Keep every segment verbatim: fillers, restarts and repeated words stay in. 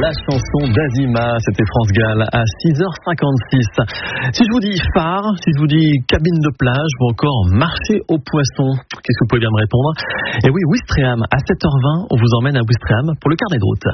la chanson d'Azima, c'était France Gall à six heures cinquante-six. Si je vous dis phare, si je vous dis cabine de plage ou encore marché aux poissons, qu'est-ce que vous pouvez bien me répondre? Eh oui, Ouistreham, à sept heures vingt, on vous emmène à Ouistreham pour le carnet de route.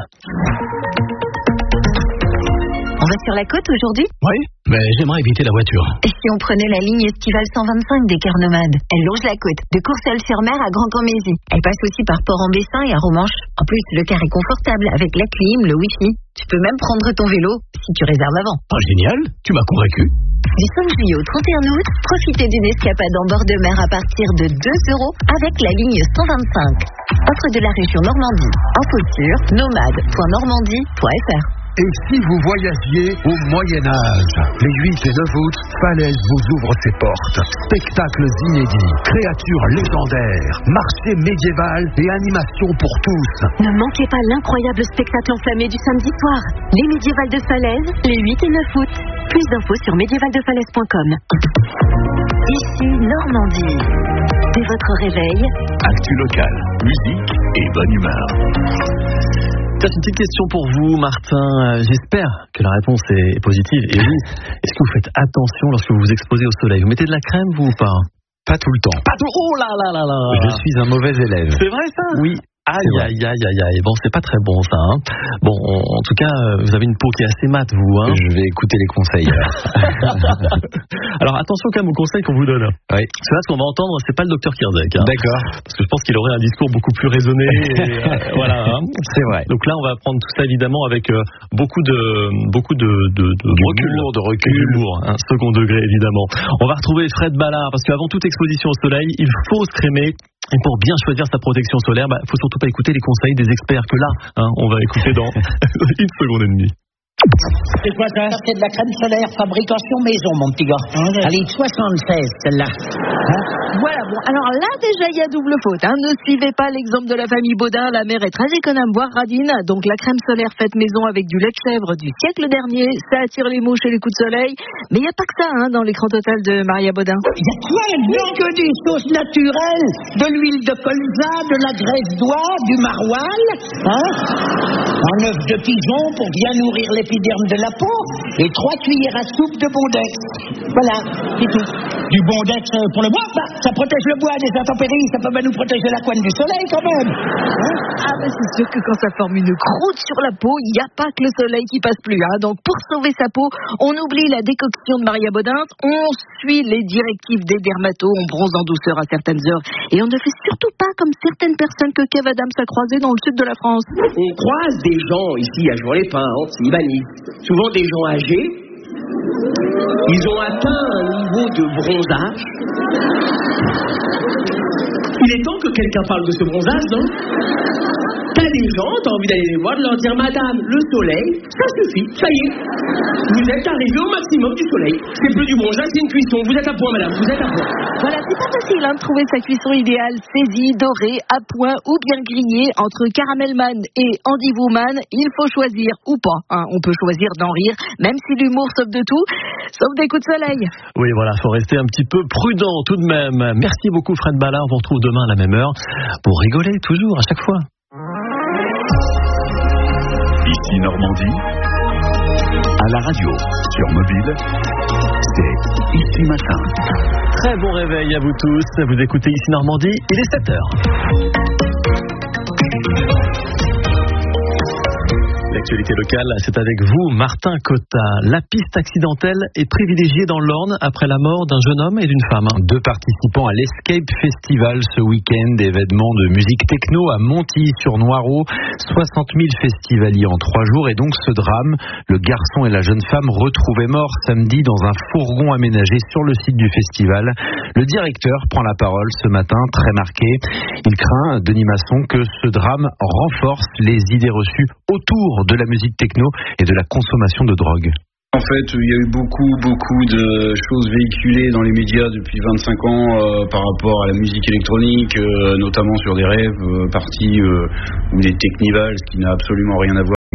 On va sur la côte aujourd'hui? Oui, mais j'aimerais éviter la voiture. Et si on prenait la ligne estivale cent vingt-cinq des Cœurs Nomades? Elle longe la côte, de Courseulles-sur-Mer à Grand-Cammézy. Elle passe aussi par Port-en-Bessin et à Romanche. En plus, le car est confortable avec la clim, le wifi. Tu peux même prendre ton vélo si tu réserves avant. Ah, génial, tu m'as convaincu. Du cinq juillet au trente et un août, profitez d'une escapade en bord de mer à partir de deux euros avec la ligne cent vingt-cinc. Offre de la région Normandie. Info sur nomade point normandie point f r. Et si vous voyagez au Moyen-Âge? Les huit et neuf août, Falaise vous ouvre ses portes. Spectacles inédits, créatures légendaires, marché médiéval et animation pour tous. Ne manquez pas l'incroyable spectacle enflammé du samedi soir. Les médiévals de Falaise, les huit et neuf août. Plus d'infos sur médiéval de falaise point com. Ici Normandie. Dès votre réveil, actu local, musique et bonne humeur. C'est une petite question pour vous, Martin. J'espère que la réponse est positive. Et vous, est-ce que vous faites attention lorsque vous vous exposez au soleil? Vous mettez de la crème, vous, ou pas? Pas tout le temps. Pas tout. Oh là là là là. Je suis un mauvais élève. C'est vrai ça? Oui. Aïe, aïe, aïe, aïe, aïe. Bon, c'est pas très bon, ça. Hein. Bon, en, en tout cas, vous avez une peau qui est assez mate, vous. Hein. Je vais écouter les conseils. Alors, attention quand même aux conseils qu'on vous donne. Oui. Parce que là, ce qu'on va entendre, c'est pas le docteur Kirzek. Hein. D'accord. Parce que je pense qu'il aurait un discours beaucoup plus raisonné. Et, euh, voilà. Hein. C'est vrai. Donc là, on va prendre tout ça, évidemment, avec euh, beaucoup de beaucoup de, de, de recul. de recul. D'humour, hein, second degré, évidemment. On va retrouver Fred Ballard, parce qu'avant toute exposition au soleil, il faut se crémer. Et pour bien choisir sa protection solaire, bah, faut surtout pas écouter les conseils des experts que là, hein, on va écouter dans une seconde et demie. C'est quoi ça? C'est de la crème solaire fabrication maison, mon petit gars. Ah, elle est soixante-seize, celle-là. Hein? Voilà, bon, alors là, déjà, il y a double faute. Hein. Ne suivez pas l'exemple de la famille Baudin. La mère est très économe, voire radine. Donc, la crème solaire faite maison avec du lait de chèvre du siècle dernier, ça attire les mouches et les coups de soleil. Mais il n'y a pas que ça, hein, dans l'écran total de Maria Baudin. Il y a quoi là-dedans? Que des sauces naturelles, de l'huile de colza, de la graisse d'oie, du maroilles, hein? Un œuf de pigeon pour bien nourrir l'épiderme de la peau, et trois cuillères à soupe de bondex. Voilà, c'est tout. Du bondex pour le bois? Bah, ça protège le bois des intempéries, ça peut bien nous protéger la couenne du soleil quand même. Hein? Ah ben c'est sûr que quand ça forme une croûte sur la peau, il n'y a pas que le soleil qui passe plus. Hein. Donc pour sauver sa peau, on oublie la décoction de Maria Baudin, on suit les directives des dermatos, on bronze en douceur à certaines heures, et on ne fait surtout pas comme certaines personnes que Kev Adams a croisées dans le sud de la France. On croise des gens ici à Jourdain-les-Pins, en Sylvanie, souvent des gens âgés. Ils ont atteint un niveau de bronzage. Il est temps que quelqu'un parle de ce bronzage, non? T'as des gens, t'as envie d'aller les voir, de leur dire: madame, le soleil, ça suffit, ça y est. Vous êtes arrivé au maximum du soleil. C'est plus du bronzage, c'est une cuisson. Vous êtes à point, madame, vous êtes à point. Voilà, c'est pas facile hein, de trouver sa cuisson idéale, saisie, dorée, à point ou bien grillée. Entre Caramelman et Andy Woman, il faut choisir ou pas. Hein. On peut choisir d'en rire, même si l'humour sauve de tout, sauf des coups de soleil. Oui, voilà, faut rester un petit peu prudent tout de même. Merci beaucoup Fred Ballard, on vous retrouve demain à la même heure pour rigoler toujours, à chaque fois. Ici Normandie, à la radio, sur mobile, c'est Ici Matin. Très bon réveil à vous tous, vous écoutez Ici Normandie, il est sept heures. L'actualité locale, c'est avec vous, Martin Cotta. La piste accidentelle est privilégiée dans l'Orne après la mort d'un jeune homme et d'une femme. Deux participants à l'Escape Festival ce week-end, événement de musique techno à Montilly-sur-Noireau. soixante mille festivaliers en trois jours et donc ce drame, le garçon et la jeune femme retrouvés morts samedi dans un fourgon aménagé sur le site du festival. Le directeur prend la parole ce matin, très marqué. Il craint, Denis Masson, que ce drame renforce les idées reçues autour de la musique techno et de la consommation de drogue. En fait, il y a eu beaucoup, beaucoup de choses véhiculées dans les médias depuis vingt-cinq ans euh, par rapport à la musique électronique, euh, notamment sur des rêves euh, partis euh, ou des technivals, ce qui n'a absolument rien à voir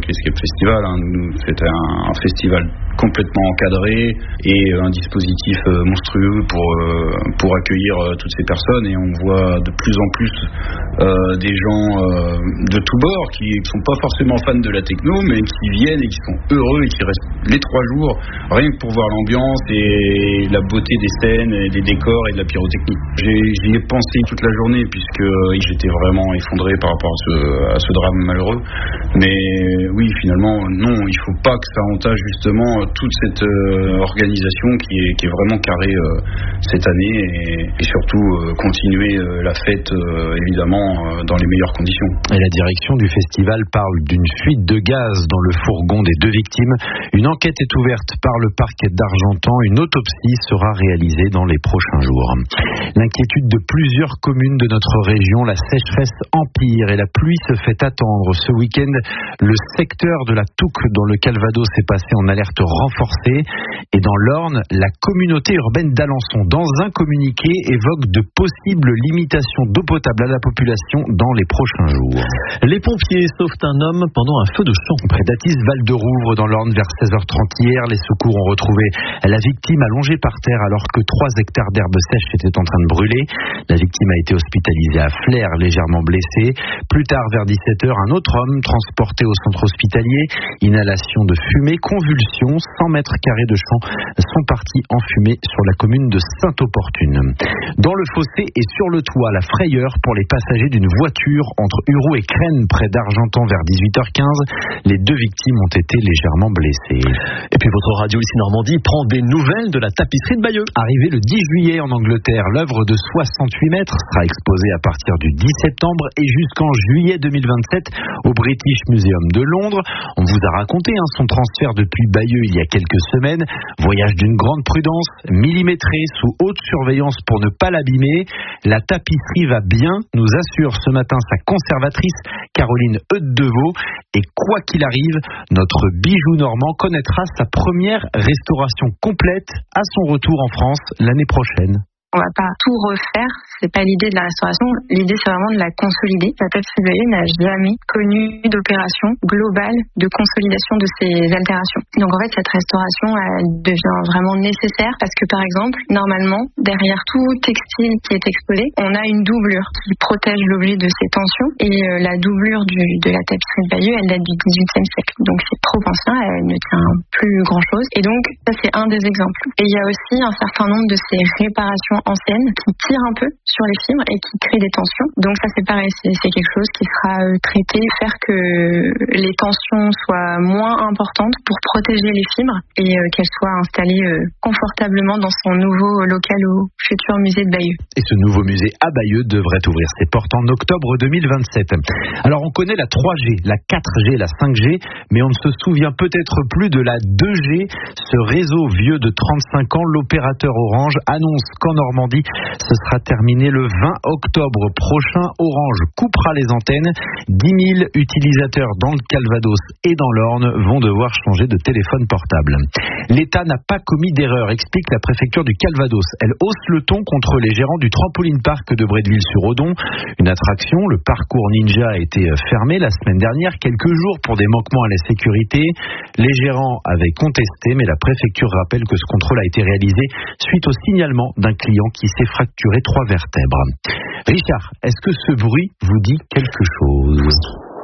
Escape Festival, hein, c'était un, un festival complètement encadré et un dispositif monstrueux pour, pour accueillir toutes ces personnes, et on voit de plus en plus euh, des gens euh, de tous bords qui ne sont pas forcément fans de la techno, mais qui viennent et qui sont heureux et qui restent les trois jours rien que pour voir l'ambiance et la beauté des scènes et des décors et de la pyrotechnie. J'ai, j'y ai pensé toute la journée puisque j'étais vraiment effondré par rapport à ce, à ce drame malheureux, mais oui, finalement non, il ne faut pas que ça entache justement toute cette euh, organisation qui est, qui est vraiment carrée euh, cette année, et, et surtout euh, continuer euh, la fête euh, évidemment euh, dans les meilleures conditions. Et la direction du festival parle d'une fuite de gaz dans le fourgon des deux victimes. Une enquête est ouverte par le parquet d'Argentan. Une autopsie sera réalisée dans les prochains jours. L'inquiétude de plusieurs communes de notre région, la sécheresse empire et la pluie se fait attendre. Ce week-end, le secteur de la Touques dans le Calvados est passé en alerte renforcée, et dans l'Orne, la communauté urbaine d'Alençon, dans un communiqué, évoque de possibles limitations d'eau potable à la population dans les prochains jours. Les pompiers sauvent un homme pendant un feu de champ. Près d'Athis, Val-de-Rouvre, dans l'Orne, vers seize heures trente hier, les secours ont retrouvé la victime allongée par terre alors que trois hectares d'herbe sèche étaient en train de brûler. La victime a été hospitalisée à Flers, légèrement blessée. Plus tard, vers dix-sept heures, un autre homme transporté au centre hospitalier. Inhalation de fumée, convulsion. cent mètres carrés de champ sont partis en fumée sur la commune de Sainte-Opportune. Dans le fossé et sur le toit, la frayeur pour les passagers d'une voiture entre Uroux et Crène, près d'Argentan, vers dix-huit heures quinze. Les deux victimes ont été légèrement blessées. Et puis votre radio ici Normandie prend des nouvelles de la tapisserie de Bayeux. Arrivée le dix juillet en Angleterre, l'œuvre de soixante-huit mètres sera exposée à partir du dix septembre et jusqu'en juillet deux mille vingt-sept au British Museum de Londres. On vous a raconté hein, son transfert depuis Bayeux il y a quelques semaines. Voyage d'une grande prudence, millimétré, sous haute surveillance pour ne pas l'abîmer. La tapisserie va bien, nous assure ce matin sa conservatrice Caroline Eudes-Devaux. Et quoi qu'il arrive, notre bijou normand connaîtra sa première restauration complète à son retour en France l'année prochaine. On va pas tout refaire, c'est pas l'idée de la restauration, l'idée c'est vraiment de la consolider. La tapisserie de Bayeux n'a jamais connu d'opération globale de consolidation de ses altérations. Donc en fait cette restauration elle devient vraiment nécessaire parce que par exemple, normalement, derrière tout textile qui est exposé, on a une doublure qui protège l'objet de ses tensions, et euh, la doublure du, de la tapisserie de Bayeux, elle date du dix-huitième siècle. Donc c'est trop ancien, elle ne tient plus grand chose. Et donc ça c'est un des exemples. Et il y a aussi un certain nombre de ces réparations anciennes qui tirent un peu sur les fibres et qui créent des tensions. Donc ça c'est pareil, c'est, c'est quelque chose qui sera euh, traité, faire que les tensions soient moins importantes pour protéger les fibres et euh, qu'elles soient installées euh, confortablement dans son nouveau local au futur musée de Bayeux. Et ce nouveau musée à Bayeux devrait ouvrir ses portes en octobre deux mille vingt-sept. Alors on connaît la trois G, la quatre G, la cinq G, mais on ne se souvient peut-être plus de la deux G. Ce réseau vieux de trente-cinq ans, l'opérateur Orange annonce qu'en Normandie, ce sera terminé le vingt octobre prochain. Orange coupera les antennes. dix mille utilisateurs dans le Calvados et dans l'Orne vont devoir changer de téléphone portable. L'État n'a pas commis d'erreur, explique la préfecture du Calvados. Elle hausse le ton contre les gérants du trampoline park de Bretteville-sur-Odon. Une attraction, le parcours Ninja, a été fermé la semaine dernière, quelques jours pour des manquements à la sécurité. Les gérants avaient contesté, mais la préfecture rappelle que ce contrôle a été réalisé suite au signalement d'un client qui s'est fracturé trois vertèbres. Richard, est-ce que ce bruit vous dit quelque chose ?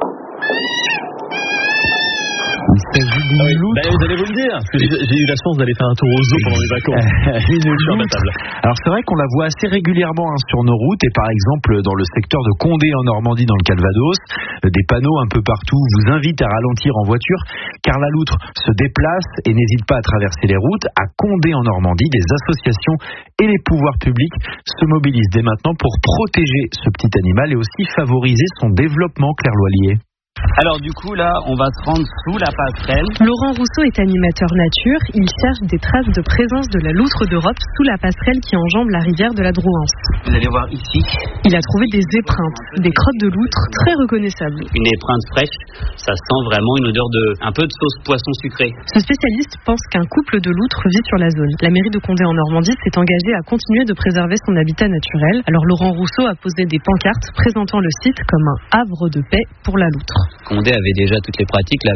Il s'agit d'une oui, loutre. Ben, vous allez vous le dire, parce que j'ai, j'ai eu la chance d'aller faire un tour aux zoo pendant les vacances. Une loutre. Alors c'est vrai qu'on la voit assez régulièrement hein, sur nos routes, et par exemple dans le secteur de Condé en Normandie, dans le Calvados, des panneaux un peu partout vous invitent à ralentir en voiture, car la loutre se déplace et n'hésite pas à traverser les routes. À Condé en Normandie, des associations et les pouvoirs publics se mobilisent dès maintenant pour protéger ce petit animal et aussi favoriser son développement. Claire Loilier. Alors du coup là, on va se rendre sous la passerelle. Laurent Rousseau est animateur nature. Il cherche des traces de présence de la loutre d'Europe sous la passerelle qui enjambe la rivière de la Drouance. Vous allez voir ici. Il a trouvé des épreintes, des crottes de loutre très reconnaissables. Une épreinte fraîche, ça sent vraiment une odeur de un peu de sauce poisson sucré. Ce spécialiste pense qu'un couple de loutres vit sur la zone. La mairie de Condé en Normandie s'est engagée à continuer de préserver son habitat naturel. Alors Laurent Rousseau a posé des pancartes présentant le site comme un havre de paix pour la loutre. Condé avait déjà toutes les pratiques là,